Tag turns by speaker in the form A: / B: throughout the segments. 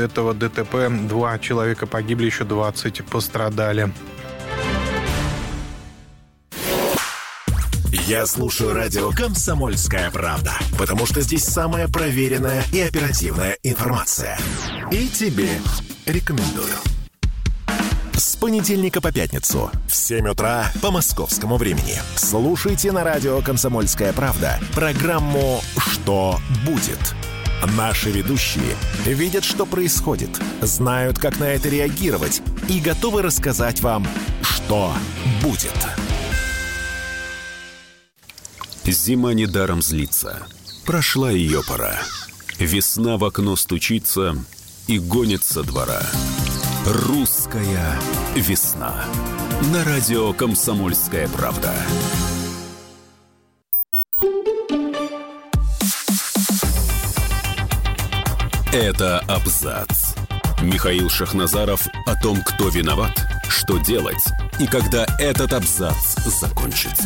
A: этого ДТП 2 человека погибли, еще 20 пострадали.
B: Я слушаю радио «Комсомольская правда», потому что здесь самая проверенная и оперативная информация. И тебе рекомендую. С понедельника по пятницу в 7 утра по московскому времени слушайте на радио «Комсомольская правда» программу «Что будет?». Наши ведущие видят, что происходит, знают, как на это реагировать и готовы рассказать вам, что будет.
C: Зима недаром злится. Прошла ее пора. Весна в окно стучится и гонит со двора. Русская весна. На радио «Комсомольская правда». Это абзац. Михаил Шахназаров о том, кто виноват, что делать и когда этот абзац закончится.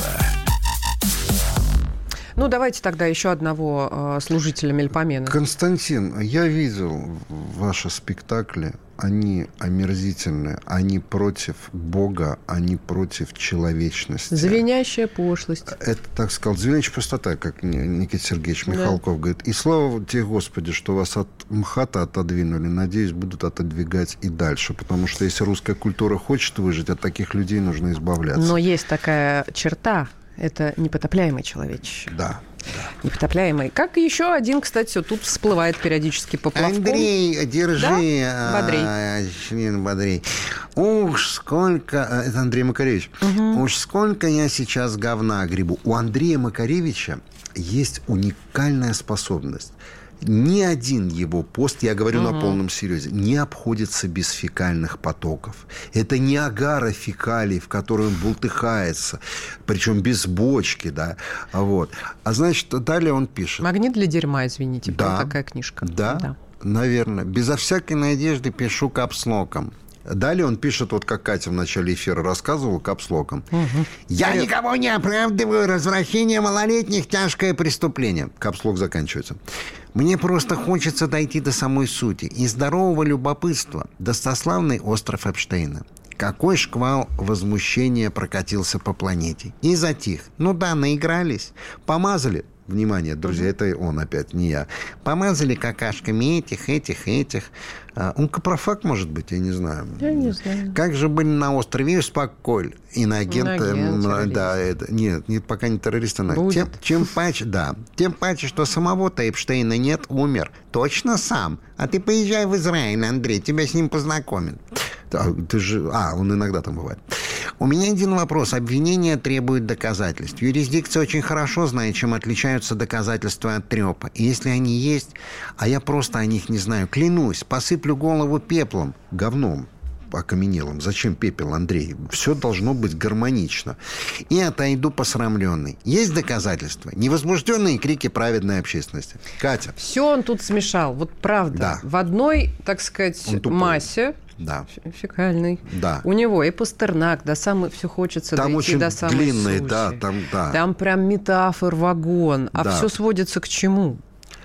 D: Ну, давайте тогда еще одного служителя Мельпомены.
E: Константин, я видел ваши спектакли. Они омерзительные. Они против Бога, они против человечности.
D: Звенящая пошлость.
E: Это, так сказал, звенящая простота, как Никита Сергеевич Михалков говорит. И слава тебе, Господи, что вас от МХАТа отодвинули. Надеюсь, будут отодвигать и дальше. Потому что если русская культура хочет выжить, от таких людей нужно избавляться.
D: Но есть такая черта. Это непотопляемый человечище.
E: Да.
D: Непотопляемый. Как еще один, кстати, тут всплывает периодически поплавком.
E: Андрей, держи.
D: Да?
E: Бодрей. Уж сколько... Это Андрей Макаревич. Угу. Уж сколько я сейчас говна гребу. У Андрея Макаревича есть уникальная способность. Ни один его пост, я говорю на полном серьезе, не обходится без фекальных потоков. Это Ниагара фекалий, в которой он бултыхается, причем без бочки, да. Вот. А значит, далее он пишет.
D: «Магнит для дерьма», извините,
E: да,
D: такая книжка.
E: Да, наверное. Безо всякой надежды пишу капслоком. Далее он пишет, вот как Катя в начале эфира рассказывала, капслоком. «Я никого не оправдываю. Развращение малолетних – тяжкое преступление». Капслок заканчивается. «Мне просто хочется дойти до самой сути. Из здорового любопытства достославный остров Эпштейна. Какой шквал возмущения прокатился по планете. И затих. Ну да, наигрались. Помазали». Внимание, друзья, это он опять, не я. Помазали какашками этих. Он капрофаг, может быть, я не знаю.
D: Я не знаю.
E: Как же были на острове Споколь иноагенты. Да, это, нет, пока не террористы. Тем паче, что самого-то Эпштейна нет, умер. Точно сам. А ты поезжай в Израиль, Андрей, тебя с ним познакомят. Ты же... он иногда там бывает. У меня один вопрос. Обвинение требует доказательств. Юрисдикция очень хорошо знает, чем отличаются доказательства от трёпа. И если они есть, а я просто о них не знаю, клянусь, посыплю голову пеплом, говном окаменелым. Зачем пепел, Андрей? Все должно быть гармонично. И отойду посрамленный. Есть доказательства? Невозбужденные крики праведной общественности. Катя.
D: Все он тут смешал. Вот правда. Да. В одной, так сказать, массе...
E: Да.
D: Фекальный.
E: Да.
D: У него и Пастернак, все хочется
E: там
D: дойти до самой сути. Там очень
E: длинный, да.
D: Там прям метафор, вагон. А все сводится к чему?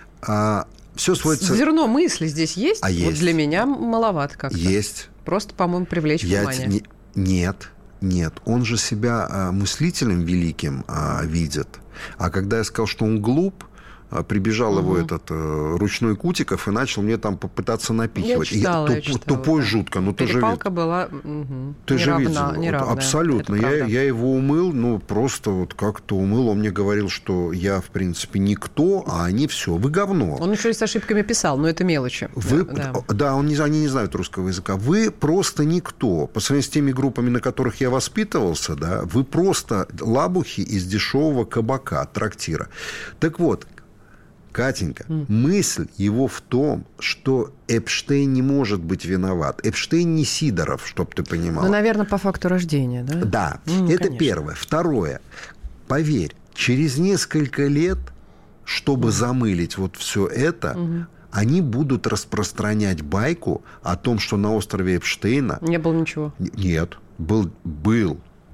E: Все сводится...
D: Зерно мысли здесь есть?
E: Есть.
D: Вот для меня маловато как-то.
E: Есть.
D: Просто, по-моему, привлечь внимание.
E: Нет. Он же себя мыслителем великим видит. А когда я сказал, что он глуп, прибежал его этот ручной Кутиков и начал мне там попытаться напихивать.
D: Я читала.
E: Тупой жутко. Ну,
D: перепалка была
E: ты же видел.
D: неравная.
E: Абсолютно. Я его умыл, просто вот как-то умыл. Он мне говорил, что я, в принципе, никто, а они все. Вы говно.
D: Он еще и с ошибками писал, но это мелочи.
E: Они не знают русского языка. Вы просто никто. По сравнению с теми группами, на которых я воспитывался, да, вы просто лабухи из дешевого кабака, трактира. Так вот, Катенька, мысль его в том, что Эпштейн не может быть виноват. Эпштейн не Сидоров, чтоб ты понимал.
D: Ну, наверное, по факту рождения, да?
E: Да, это конечно. Первое. Второе. Поверь, через несколько лет, чтобы замылить вот все это, они будут распространять байку о том, что на острове Эпштейна...
D: Не было ничего?
E: Нет, был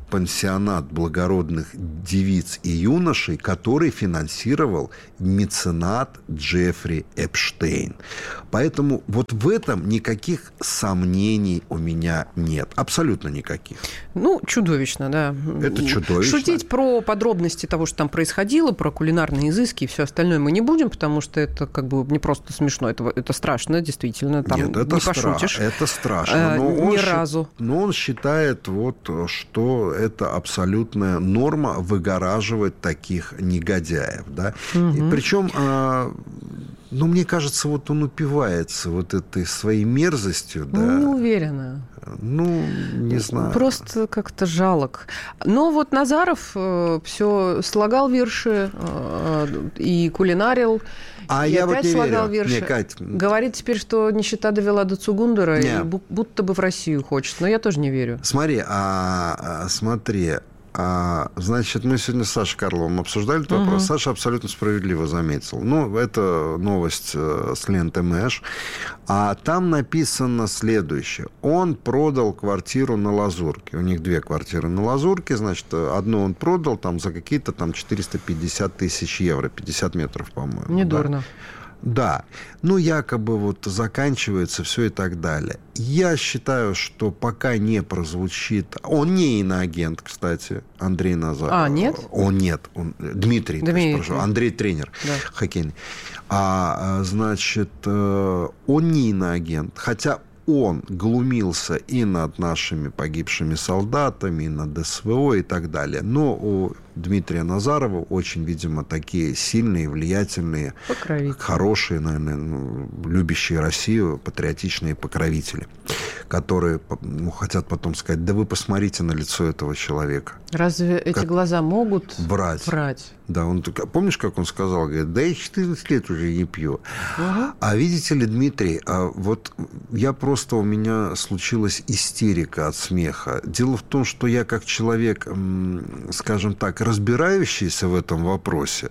E: пансионат благородных девиц и юношей, который финансировал меценат Джеффри Эпштейн. Поэтому вот в этом никаких сомнений у меня нет. Абсолютно никаких.
D: Ну, чудовищно, да.
E: Это чудовищно.
D: Шутить про подробности того, что там происходило, про кулинарные изыски и все остальное мы не будем, потому что это как бы не просто смешно, это страшно, действительно. Там
E: нет, это
D: не пошутишь.
E: Это страшно. Но
D: ни разу.
E: Но он считает, вот, что это абсолютная норма выгораживать таких негодяев. Да?
D: Угу.
E: Причем... Ну, мне кажется, вот он упивается вот этой своей мерзостью. Да.
D: Не уверена.
E: Ну, не знаю.
D: Просто как-то жалок. Но вот Назаров все слагал вирши и кулинарил.
E: А
D: и
E: я
D: опять
E: вот не
D: слагал
E: верю.
D: вирши.
E: Не, Кать...
D: Говорит теперь, что нищета довела до Цугундера, и будто бы в Россию хочет. Но я тоже не верю.
E: Смотри, значит, мы сегодня с Сашей Карловым обсуждали этот вопрос. Саша абсолютно справедливо заметил. Ну, это новость с ленты Мэш. А там написано следующее. Он продал квартиру на Лазурке. У них 2 квартиры на Лазурке. Значит, одну он продал там за какие-то там 450 тысяч евро. 50 метров, по-моему.
D: Недурно.
E: Да, ну, якобы вот заканчивается все и так далее. Я считаю, что пока не прозвучит... Он не иноагент, кстати, Андрей Назаров.
D: А, нет?
E: Он нет. Дмитрий. Прошу, Андрей тренер хоккейный. Значит, он не иноагент, хотя он глумился и над нашими погибшими солдатами, и над СВО и так далее. Но у Дмитрия Назарова очень, видимо, такие сильные, влиятельные, хорошие, наверное, любящие Россию, патриотичные покровители, которые хотят потом сказать: да вы посмотрите на лицо этого человека.
D: Разве эти глаза могут врать?
E: Да, помнишь, как он сказал? Говорит, да я 14 лет уже не пью. А видите ли, Дмитрий, вот у меня случилась истерика от смеха. Дело в том, что я как человек, скажем так, разбирающийся в этом вопросе,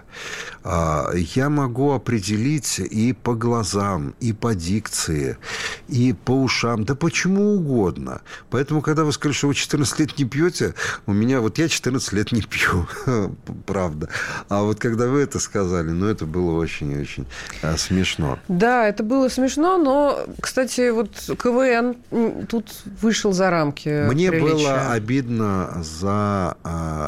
E: я могу определить и по глазам, и по дикции, и по ушам, да почему угодно. Поэтому, когда вы сказали, что вы 14 лет не пьете, я 14 лет не пью, правда. А вот когда вы это сказали, это было очень-очень смешно.
D: Да, это было смешно, но, кстати, вот КВН тут вышел за рамки
E: Мне
D: приличия.
E: было обидно за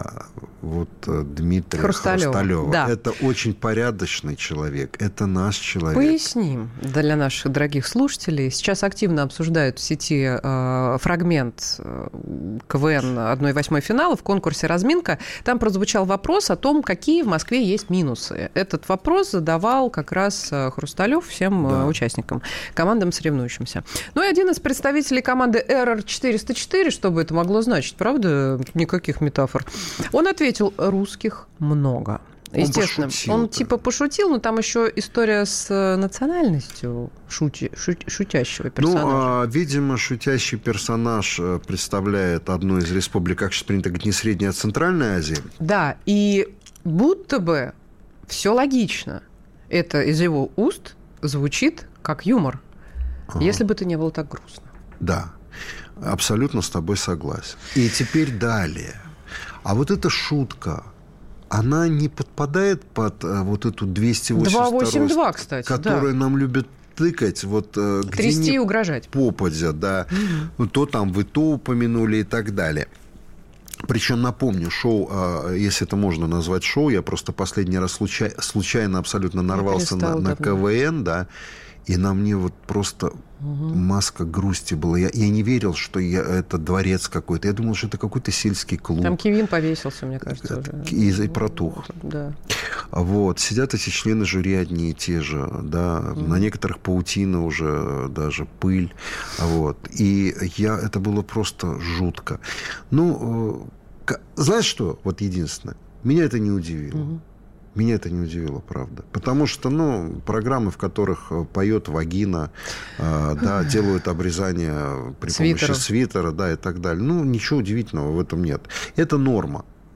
E: Дмитрия Хрусталева.
D: Да.
E: Это очень порядочный человек. Это наш человек.
D: Поясним для наших дорогих слушателей. Сейчас активно обсуждают в сети фрагмент КВН 1/8 финала в конкурсе «Разминка». Там прозвучал вопрос о том, какие в Москве есть минусы. Этот вопрос задавал как раз Хрусталев всем участникам, командам соревнующимся. Ну и один из представителей команды РР-404, что бы это могло значить, правда? Никаких метафор. Он ответил: русских много. Естественно, он типа пошутил, но там еще история с национальностью шутящего персонажа.
E: Видимо, шутящий персонаж представляет одну из республик, как сейчас принято говорить, не Средняя, а Центральная Азия. Да,
D: и будто бы все логично. Это из его уст звучит как юмор. Если бы это не было так грустно.
E: Да, абсолютно с тобой согласен. И теперь далее. А вот эта шутка, она не подпадает под вот эту 282,
D: кстати,
E: которую нам любят тыкать,
D: трясти и угрожать.
E: Попадя, да. То там вы то упомянули и так далее. Причем, напомню, шоу, если это можно назвать шоу, я просто последний раз случайно абсолютно нарвался на КВН, да, и на мне просто маска грусти была. Я не верил, что это дворец какой-то. Я думал, что это какой-то сельский клуб.
D: Там Кевин повесился, мне кажется, уже.
E: И протух.
D: Да.
E: Сидят эти члены жюри одни и те же. Да. На некоторых паутина уже, даже пыль. И это было просто жутко. Знаешь что? Единственное. Меня это не удивило. Меня это не удивило, правда. Потому что, программы, в которых поет вагина, делают обрезание при помощи свитера, и так далее. Ничего удивительного в этом нет. Это норма.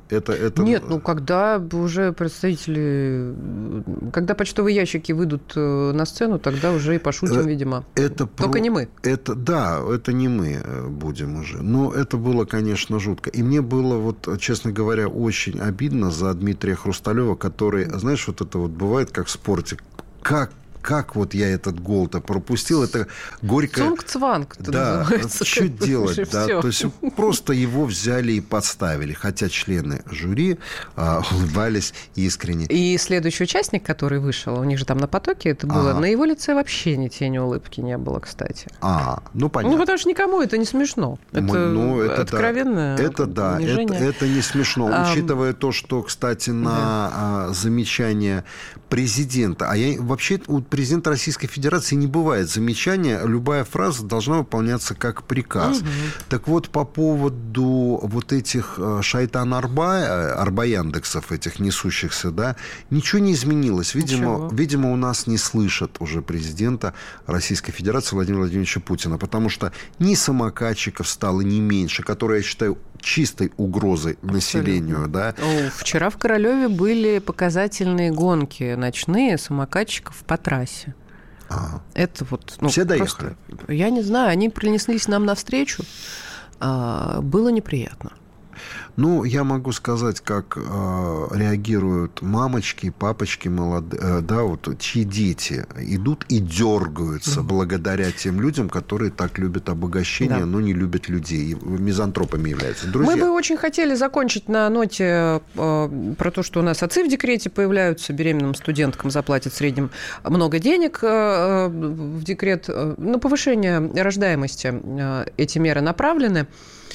D: Нет, когда уже представители... Когда почтовые ящики выйдут на сцену, тогда уже и пошутим, видимо. Только не мы.
E: Это не мы будем уже. Но это было, конечно, жутко. И мне было, честно говоря, очень обидно за Дмитрия Хрусталева, который, знаешь, это бывает, как в спорте. Как я этот гол-то пропустил, это горькое...
D: Цунг-цванг,
E: да, что делать, да, то есть просто его взяли и подставили, хотя члены жюри улыбались искренне.
D: И следующий участник, который вышел, у них же там на потоке это было, на его лице вообще ни тени улыбки не было, кстати.
E: Понятно.
D: Потому что никому это не смешно. Это откровенное унижение.
E: Это не смешно, учитывая то, что, кстати, на замечание президента, вообще у президента Российской Федерации не бывает замечания, любая фраза должна выполняться как приказ. Так вот, по поводу этих шайтан-арбаяндексов, этих несущихся, да, ничего не изменилось. Видимо, у нас не слышат уже президента Российской Федерации Владимира Владимировича Путина, потому что ни самокатчиков стало не меньше, которые, я считаю, чистой угрозой населению. Да.
D: Вчера в Королеве были показательные гонки ночные самокатчиков по трассе. Это
E: все доехали?
D: Я не знаю, они принеслись нам навстречу. Было неприятно.
E: Я могу сказать, как реагируют мамочки, папочки молодые, чьи дети идут и дергаются благодаря тем людям, которые так любят обогащение, но не любят людей, мизантропами являются. Друзья.
D: Мы бы очень хотели закончить на ноте про то, что у нас отцы в декрете появляются, беременным студенткам заплатят в среднем много денег в декрет. На повышение рождаемости эти меры направлены.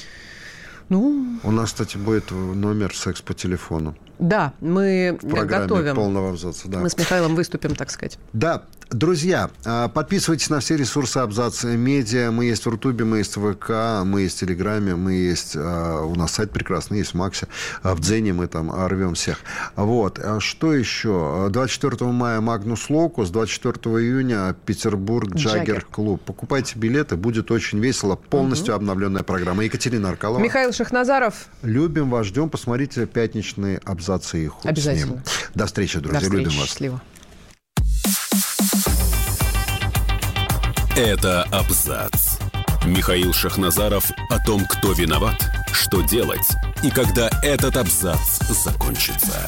E: У нас, кстати, будет номер «Секс по телефону».
D: Да, мы
E: в программе
D: готовим.
E: Полного абзаца. Да.
D: Мы с Михаилом выступим, так сказать.
E: Да. Друзья, подписывайтесь на все ресурсы «Абзац Медиа». Мы есть в Рутубе, мы есть в ВК, мы есть в Телеграме, мы есть... У нас сайт прекрасный, есть в Максе. В Дзене мы там рвем всех. Что еще? 24 мая Магнус Локус, 24 июня Петербург Джаггер Клуб. Покупайте билеты, будет очень весело. Полностью обновленная программа. Екатерина Аркалова.
D: Михаил Шахназаров.
E: Любим вас, ждем. Посмотрите пятничные абзацы и худ.
D: Обязательно.
E: До встречи, друзья.
D: До встречи.
E: Любим вас.
D: Счастливо.
C: Это «Абзац». Михаил Шахназаров о том, кто виноват, что делать и когда этот абзац закончится.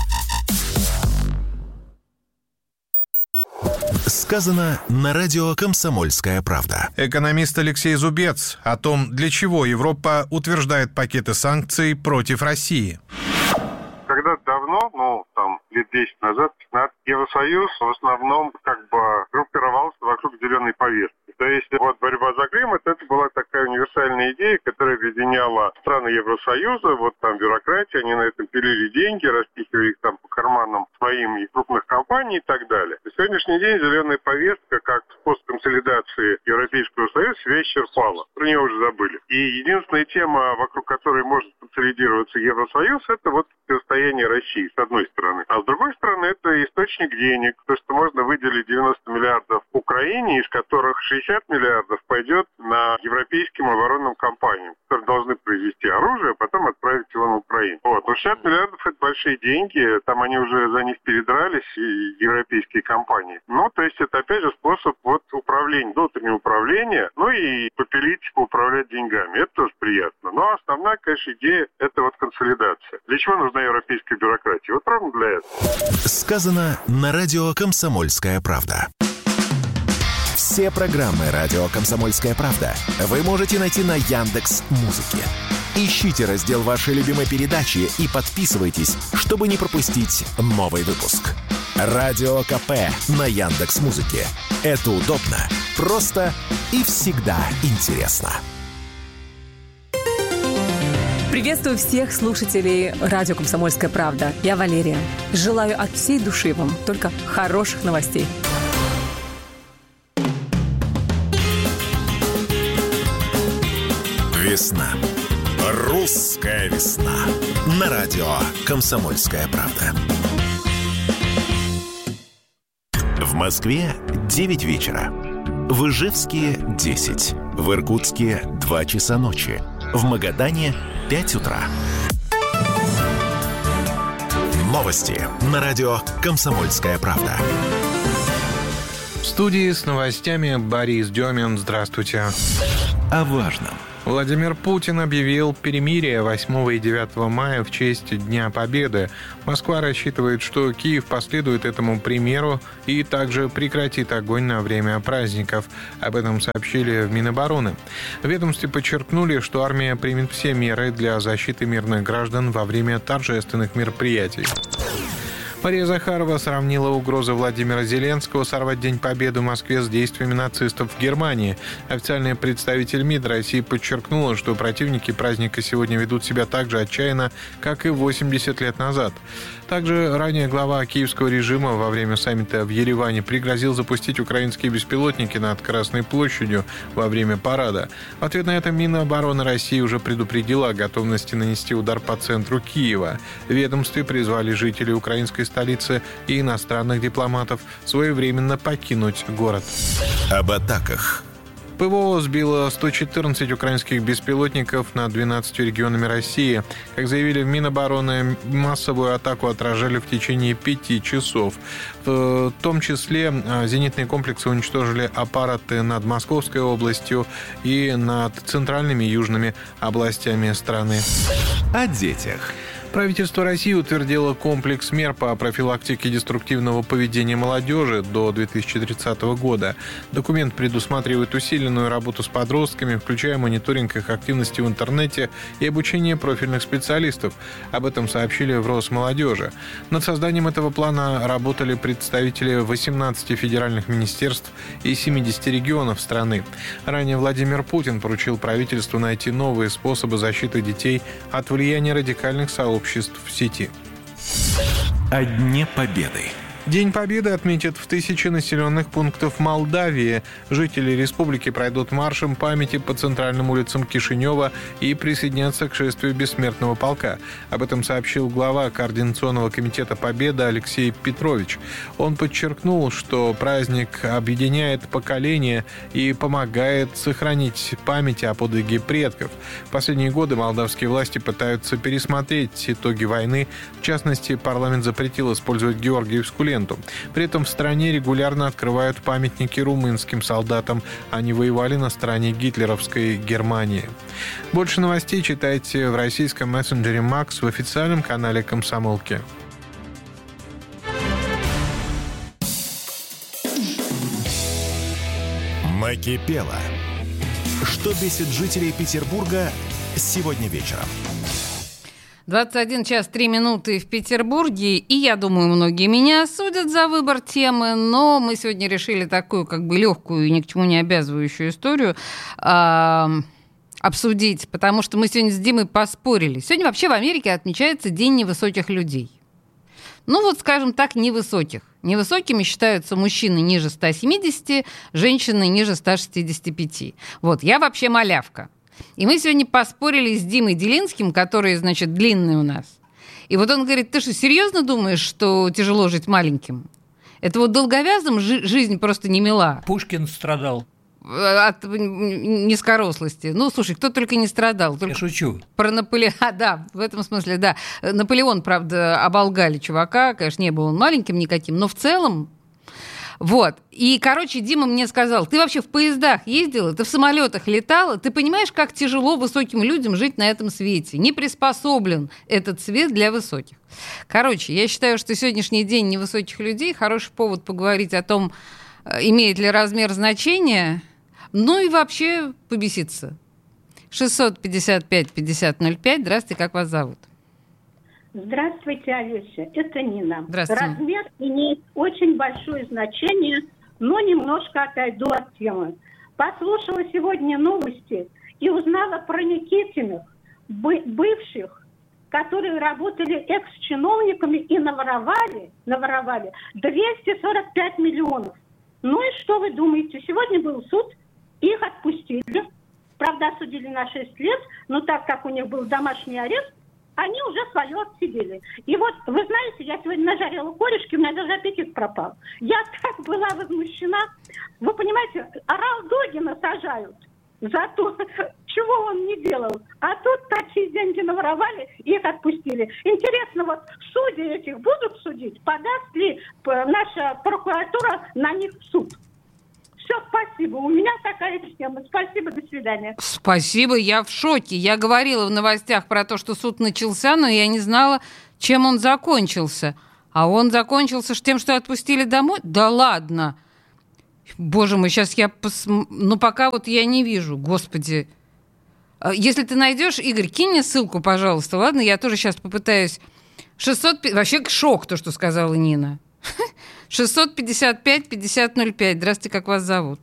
B: Сказано на радио «Комсомольская правда».
A: Экономист Алексей Зубец о том, для чего Европа утверждает пакеты санкций против России.
F: Когда-то давно, лет 10 назад, 15, Евросоюз в основном группировался вокруг зеленой повестки. То есть борьба за климат, это была такая универсальная идея, которая объединяла страны Евросоюза, бюрократия, они на этом пилили деньги, распихивали их по карманам своим и крупных компаний и так далее. На сегодняшний день зеленая повестка, как способ консолидации Европейского Союза, себя исчерпала. Про нее уже забыли. И единственная тема, вокруг которой может консолидироваться Евросоюз, это противостояние России, с одной стороны. А с другой стороны, это источник денег. То есть можно выделить 90 миллиардов Украине, из которых 60 миллиардов пойдет на европейским оборонным компаниям, которые должны произвести оружие, а потом отправить его на Украину. Но 60 миллиардов – это большие деньги, там они уже за них передрались, и европейские компании. То есть это опять же способ управления, внутреннего управления, и попилить, управлять деньгами. Это тоже приятно. Но основная, конечно, идея – это консолидация. Для чего нужна европейская бюрократия? Ровно для этого.
B: Сказано на радио «Комсомольская правда». Все программы радио «Комсомольская правда» вы можете найти на Яндекс.Музыке. Ищите раздел вашей любимой передачи и подписывайтесь, чтобы не пропустить новый выпуск. Радио КП на Яндекс.Музыке. Это удобно, просто и всегда интересно.
G: Приветствую всех слушателей радио «Комсомольская правда». Я Валерия. Желаю от всей души вам только хороших новостей.
B: Весна. Русская весна. На радио «Комсомольская правда». В Москве 9 вечера. В Ижевске 10. В Иркутске 2 часа ночи. В Магадане 5 утра. Новости на радио «Комсомольская правда».
A: В студии с новостями Борис Демин. Здравствуйте.
B: О важном.
A: Владимир Путин объявил перемирие 8 и 9 мая в честь Дня Победы. Москва рассчитывает, что Киев последует этому примеру и также прекратит огонь на время праздников. Об этом сообщили в Минобороны. В ведомстве подчеркнули, что армия примет все меры для защиты мирных граждан во время торжественных мероприятий. Мария Захарова сравнила угрозы Владимира Зеленского сорвать День Победы в Москве с действиями нацистов в Германии. Официальный представитель МИД России подчеркнула, что противники праздника сегодня ведут себя так же отчаянно, как и 80 лет назад. Также ранее глава киевского режима во время саммита в Ереване пригрозил запустить украинские беспилотники над Красной площадью во время парада. В ответ на это Минобороны России уже предупредила о готовности нанести удар по центру Киева. В ведомстве призвали жителей украинской столицы и иностранных дипломатов своевременно покинуть город.
B: Об атаках.
A: ПВО сбило 114 украинских беспилотников над 12 регионами России. Как заявили в Минобороны, массовую атаку отражали в течение 5 часов. В том числе зенитные комплексы уничтожили аппараты над Московской областью и над центральными и южными областями страны.
B: О детях.
A: Правительство России утвердило комплекс мер по профилактике деструктивного поведения молодежи до 2030 года. Документ предусматривает усиленную работу с подростками, включая мониторинг их активности в интернете и обучение профильных специалистов. Об этом сообщили в Росмолодежи. Над созданием этого плана работали представители 18 федеральных министерств и 70 регионов страны. Ранее Владимир Путин поручил правительству найти новые способы защиты детей от влияния радикальных сообществ в сети.
B: О Дне Победы.
A: День Победы отметят в 1000 населенных пунктах Молдавии. Жители республики пройдут маршем памяти по центральным улицам Кишинева и присоединятся к шествию Бессмертного полка. Об этом сообщил глава Координационного комитета Победы Алексей Петрович. Он подчеркнул, что праздник объединяет поколения и помогает сохранить память о подвиге предков. В последние годы молдавские власти пытаются пересмотреть итоги войны. В частности, парламент запретил использовать георгиевскую ленту. При этом в стране регулярно открывают памятники румынским солдатам. Они воевали на стороне гитлеровской Германии. Больше новостей читайте в российском мессенджере Макс в официальном канале «Комсомолки».
B: Накипело. Что бесит жителей Петербурга сегодня вечером?
H: 21 час 3 минуты в Петербурге, и я думаю, многие меня осудят за выбор темы, но мы сегодня решили такую как бы легкую и ни к чему не обязывающую историю обсудить, потому что мы сегодня с Димой поспорили. Сегодня вообще в Америке отмечается День невысоких людей. Ну вот, скажем так, невысоких. Невысокими считаются мужчины ниже 170, женщины ниже 165. Вот, я вообще малявка. И мы сегодня поспорили с Димой Делинским, который, значит, длинный у нас. И вот он говорит: ты что, серьезно думаешь, что тяжело жить маленьким? Это вот долговязым жизнь просто не мила.
I: Пушкин страдал.
H: От низкорослости. Ну, слушай, кто только не страдал.
I: Я шучу.
H: Про Наполеона, да, в этом смысле, да. Наполеон, правда, оболгали чувака, конечно, не был он маленьким никаким, но в целом. Вот. И, короче, Дима мне сказал: ты вообще в поездах ездила, ты в самолетах летала, ты понимаешь, как тяжело высоким людям жить на этом свете? Не приспособлен этот свет для высоких. Короче, я считаю, что сегодняшний день невысоких людей хороший повод поговорить о том, имеет ли размер значения, ну и вообще побеситься. 655-5005. Здравствуйте, как вас зовут?
J: Здравствуйте, Олеся. Это Нина.
H: Здравствуйте.
J: Размер имеет очень большое значение, но немножко отойду от темы. Послушала сегодня новости и узнала про Никитиных, бывших, которые работали экс-чиновниками и наворовали 245 миллионов. Ну и что вы думаете? Сегодня был суд, их отпустили. Правда, осудили на 6 лет, но так как у них был домашний арест, они уже свое отсидели. И вот, вы знаете, я сегодня нажарила корешки, у меня даже аппетит пропал. Я так была возмущена. Вы понимаете, Орал Догина сажают за то, чего он не делал. А тут такие деньги наворовали, их отпустили. Интересно, вот судьи этих будут судить? Подаст ли наша прокуратура на них в суд? Все, спасибо. У меня такая тема. Спасибо, до свидания.
H: Спасибо, я в шоке. Я говорила в новостях про то, что суд начался, но я не знала, чем он закончился. А он закончился тем, что отпустили домой? Да ладно. Боже мой, сейчас я но пока вот я не вижу. Господи. Если ты найдешь, Игорь, кинь мне ссылку, пожалуйста, ладно? Я тоже сейчас попытаюсь. Вообще шок, то, что сказала Нина. 655-5005. Здравствуйте, как вас зовут?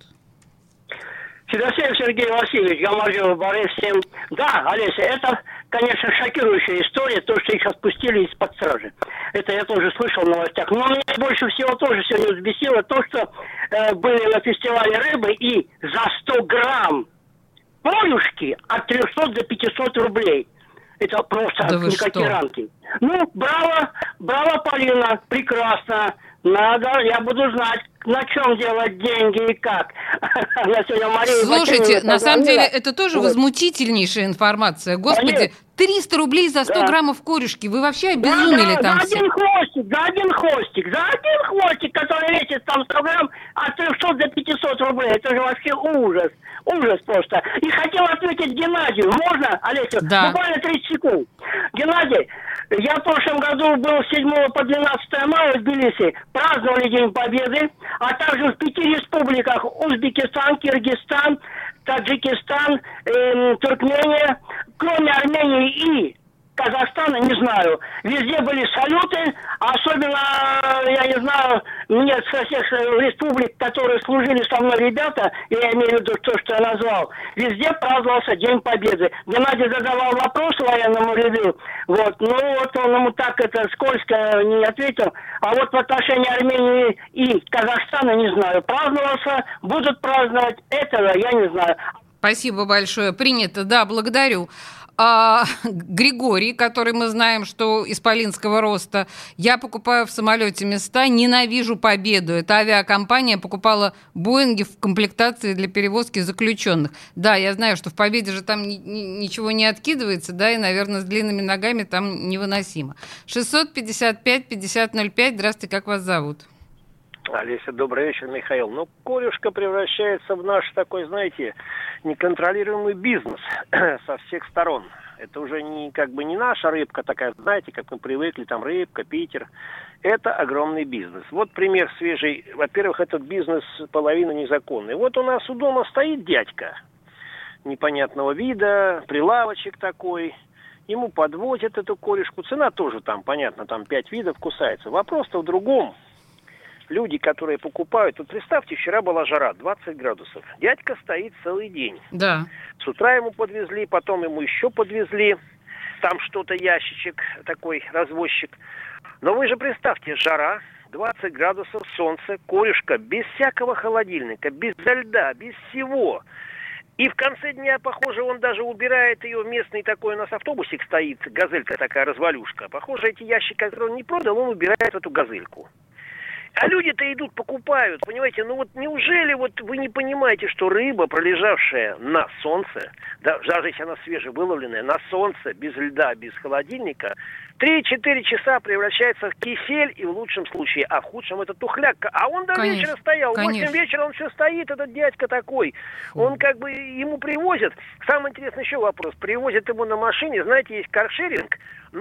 I: Федосеев Сергей Васильевич, Гамаржев, Борис, всем. Да, Олеся, это, конечно, шокирующая история, то, что их отпустили из-под стражи. Это я тоже слышал в новостях. Но меня больше всего тоже сегодня взбесило то, что были на фестивале рыбы и за 100 грамм полюшки от 300 до 500 рублей. Это просто
H: да
I: никакие рамки. Ну, браво, Полина, прекрасно. Надо, я буду знать, на чем делать деньги и как.
H: Слушайте, на самом деле, это тоже возмутительнейшая информация. Господи, 300 рублей за 100 граммов корюшки. Вы вообще обезумели там все.
I: За один хвостик, который весит там 100 грамм, от 300 до 500 рублей. Это же вообще ужас. Ужас просто. И хотел ответить Геннадию. Можно, Олеся?
H: Да.
I: Буквально 30 секунд. Геннадий, я в прошлом году был с 7 по 12 мая в Тбилиси. Праздновали День Победы, а также в 5 республиках: Узбекистан, Киргизстан, Таджикистан, Туркмения, кроме Армении и Казахстана, не знаю. Везде были салюты, особенно, я не знаю, мне со всех республик, которые служили со мной ребята, я имею в виду то, что я назвал, везде праздновался День Победы. Геннадий задавал вопрос военному ревью, вот, ну вот он ему так это скользко не ответил, а вот в отношении Армении и Казахстана не знаю. Праздновался, будут праздновать, этого я не знаю.
H: Спасибо большое, принято, да, благодарю. Григорий, который мы знаем, что исполинского роста. Я покупаю в самолете места, ненавижу Победу. Эта авиакомпания покупала Боинги в комплектации для перевозки заключенных. Да, я знаю, что в Победе же там ничего не откидывается, да, и, наверное, с длинными ногами там невыносимо. 655-5005. Здравствуйте, как вас зовут?
K: Олеся, добрый вечер, Михаил. Ну, корюшка превращается в наш такой, знаете, неконтролируемый бизнес со всех сторон. Это уже не наша рыбка такая, знаете, как мы привыкли, там рыбка, Питер. Это огромный бизнес. Вот пример свежий. Во-первых, этот бизнес половина незаконный. Вот у нас у дома стоит дядька непонятного вида, прилавочек такой. Ему подвозят эту корюшку. Цена тоже там, понятно, там 5 видов кусается. Вопрос-то в другом. Люди, которые покупают, вот представьте, вчера была жара, 20 градусов. Дядька стоит целый день.
H: Да.
K: С утра ему подвезли, потом ему еще подвезли. Там что-то ящичек такой, развозчик. Но вы же представьте, жара, 20 градусов, солнце, корюшка, без всякого холодильника, без льда, без всего. И в конце дня, похоже, он даже убирает ее, местный такой у нас автобусик стоит, газелька такая, развалюшка. Похоже, эти ящики, которые он не продал, он убирает эту газельку. А люди-то идут, покупают, понимаете, ну вот неужели вот вы не понимаете, что рыба, пролежавшая на солнце, да, даже если она свежевыловленная, на солнце, без льда, без холодильника, 3-4 часа превращается в кисель, и в лучшем случае, а в худшем это тухляк. А он до вечера стоял, в 8 вечера он все стоит, этот дядька такой. Он ему привозят. Самый интересный еще вопрос. Привозят ему на машине, знаете, есть каршеринг,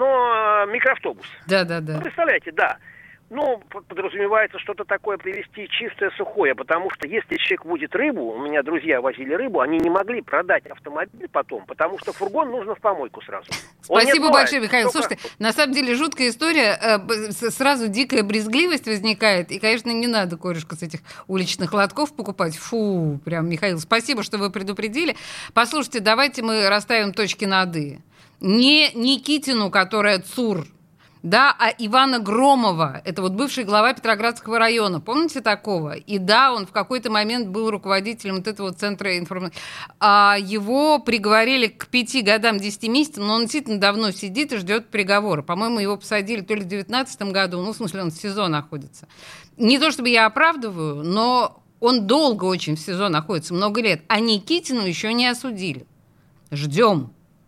K: но микроавтобус.
H: Да.
K: Представляете, да. Ну, подразумевается что-то такое привезти чистое, сухое, потому что если человек возит рыбу, у меня друзья возили рыбу, они не могли продать автомобиль потом, потому что фургон нужно в помойку сразу.
H: Спасибо большое, Михаил. Слушайте, на самом деле жуткая история, сразу дикая брезгливость возникает, и, конечно, не надо корюшку с этих уличных лотков покупать. Фу, прям, Михаил, спасибо, что вы предупредили. Послушайте, давайте мы расставим точки над «и». Не Никитину, которая ЦУР, да, а Ивана Громова, это вот бывший глава Петроградского района, помните такого? И да, он в какой-то момент был руководителем вот этого центра информации. А его приговорили к 5 годам 10 месяцев, но он действительно давно сидит и ждет приговора. По-моему, его посадили то ли в 2019 году, ну, в смысле, он в СИЗО находится. Не то чтобы я оправдываю, но он долго очень в СИЗО находится, много лет, а Никитину еще не осудили. Ждем.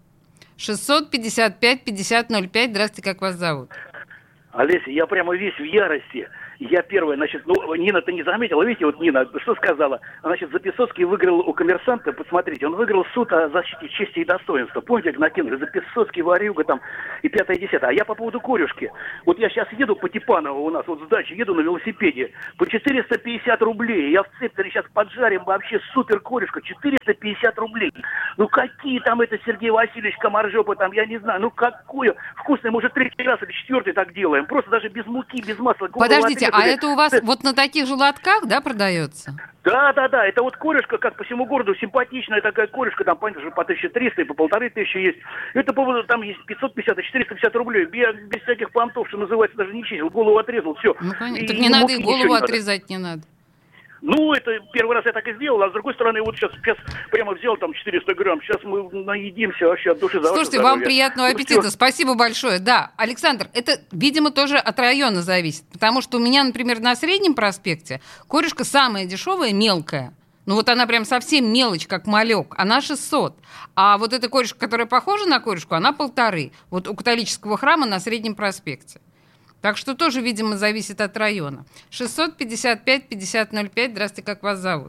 H: 655-5005. Здравствуйте, как вас зовут?
L: Олеся, я прямо весь в ярости. Я первая, значит, Нина-то не заметила. Видите, вот Нина, что сказала? Значит, Записоцкий выиграл у «Коммерсанта», посмотрите, он выиграл суд о защите чести и достоинства. Помните, как накинули? Записоцкий, Варюга там и 5-10. А я по поводу корюшки. Вот я сейчас еду по Типаново у нас, вот с дачи, еду на велосипеде. По 450 рублей. Я в цептере сейчас поджарим вообще супер корюшка. 450 рублей. Ну какие там это Сергей Васильевич Комаржопа там, я не знаю. Ну какое вкусное, может, 3-й раз или 4-й так делаем. Просто даже без муки, без масла.
H: Подождите, а это у вас вот на таких же лотках, да, продается?
L: Да, это вот корюшка, как по всему городу, симпатичная такая корюшка, там, понятно, по 1300 и по 1500 есть. Это, по-моему, там есть 550 и 450 рублей. Я без всяких понтов, что называется, даже не чистил, голову отрезал, все.
H: Ну, понятно. Так не надо и голову отрезать не надо.
L: Ну, это первый раз я так и сделал, а с другой стороны, вот сейчас прямо взял там 400 грамм, сейчас мы наедимся вообще от души за ваше
H: здоровье. Слушайте, вам приятного аппетита, все. Спасибо большое. Да, Александр, это, видимо, тоже от района зависит, потому что у меня, например, на Среднем проспекте корюшка самая дешевая, мелкая. Ну вот она прям совсем мелочь, как малек, она 600. А вот эта корюшка, которая похожа на корюшку, она 1,5. Вот у католического храма на Среднем проспекте. Так что тоже, видимо, зависит от района. 655-5005. Здравствуйте, как вас зовут?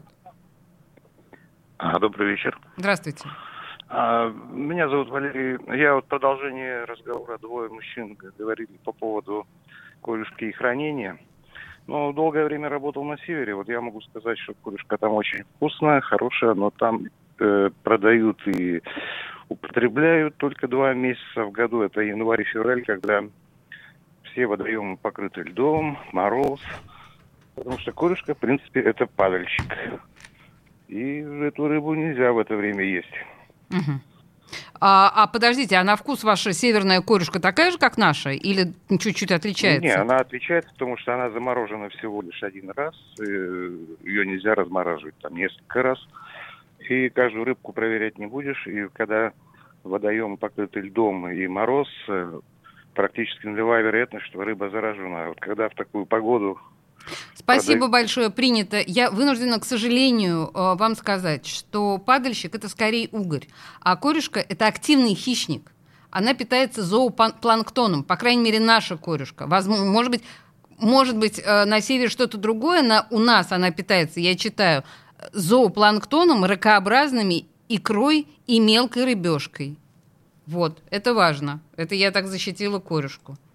M: Добрый вечер.
H: Здравствуйте.
M: Меня зовут Валерий. Я вот продолжение разговора, двое мужчин говорили по поводу корюшки и хранения. Но долгое время работал на севере. Вот я могу сказать, что корюшка там очень вкусная, хорошая, но там продают и употребляют только 2 месяца в году. Это январь и февраль, когда все водоемы покрыты льдом, мороз. Потому что корюшка, в принципе, это падальщик. И эту рыбу нельзя в это время есть.
H: Угу. Подождите, а на вкус ваша северная корюшка такая же, как наша? Или чуть-чуть отличается?
M: Нет, она отличается, потому что она заморожена всего лишь 1 раз. Ее нельзя размораживать там несколько раз. И каждую рыбку проверять не будешь. И когда водоем покрыты льдом и мороз, практически нулевая вероятность, что рыба заражена. Вот когда в такую погоду...
H: Спасибо большое, принято. Я вынуждена, к сожалению, вам сказать, что падальщик – это скорее угорь, а корюшка – это активный хищник. Она питается зоопланктоном, по крайней мере, наша корюшка. Может быть, на севере что-то другое, у нас она питается, я читаю, зоопланктоном, ракообразными, икрой и мелкой рыбешкой. Вот, это важно. Это я так защитила корюшку.